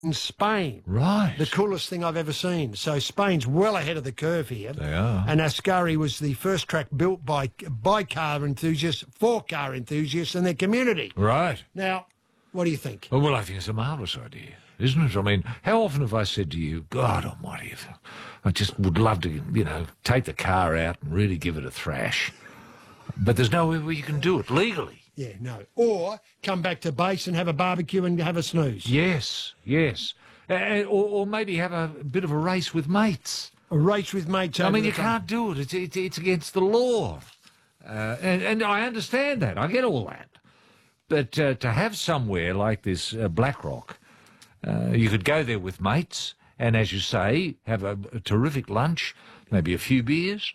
in Spain. Right. The coolest thing I've ever seen. So Spain's well ahead of the curve here. They are. And Ascari was the first track built by car enthusiasts, for car enthusiasts and their community. Right. Now, what do you think? Well, I think it's a marvellous idea, isn't it? I mean, how often have I said to you, God almighty, I just would love to, take the car out and really give it a thrash. But there's nowhere where you can do it legally. Yeah, no. Or come back to base and have a barbecue and have a snooze. Yes. Or maybe have a bit of a race with mates. A race with mates. I mean, you can't do it. It's against the law. And I understand that. I get all that. But to have somewhere like this Blackrock, you could go there with mates and, as you say, have a terrific lunch, maybe a few beers.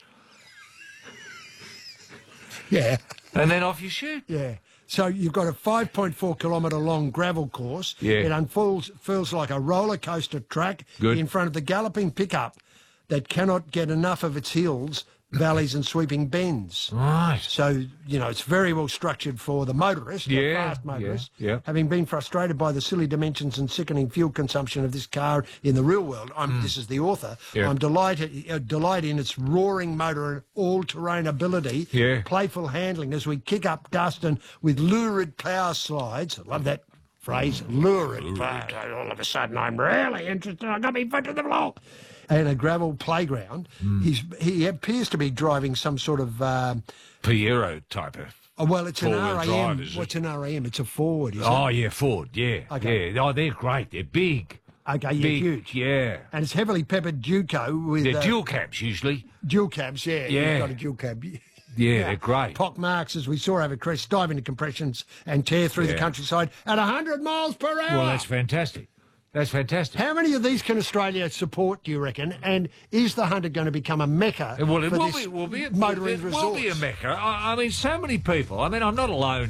Yeah. And then off you shoot. Yeah. So you've got a 5.4 kilometre long gravel course. Yeah. It feels like a roller coaster track in front of the galloping pickup that cannot get enough of its hills, valleys and sweeping bends. Right. So, it's very well structured for the motorist, the fast motorist. Yeah. Having been frustrated by the silly dimensions and sickening fuel consumption of this car in the real world, this is the author, I'm delight in its roaring motor and all-terrain ability, playful handling as we kick up dust and with lurid power slides. I love that phrase, lurid. All of a sudden I'm really interested. I got me foot to the floor. And a gravel playground. He appears to be driving some sort of... Piero type of... well, it's an four-wheel RAM. drive, is it? What's an RAM? It's a Ford, isn't Oh, it? yeah, Ford, yeah. Okay. Yeah. Oh, they're great. They're big. Okay, yeah, Big, huge. yeah. And it's heavily peppered Duco with... They're dual cabs, usually. Dual cabs, yeah. Yeah. You've got a dual cab. Yeah, they're great. Pock marks, as we saw over Crest, dive into compressions and tear through the countryside at 100 miles per hour. Well, that's fantastic. That's fantastic. How many of these can Australia support, do you reckon? And is the Hunter going to become a mecca Well, it for will this be, motoring it resort? will be a mecca. I mean, so many people. I mean, I'm not alone